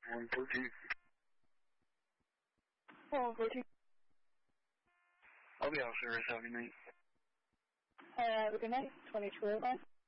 142. 142. I'll be out service. Have a good night. Good night. 2205.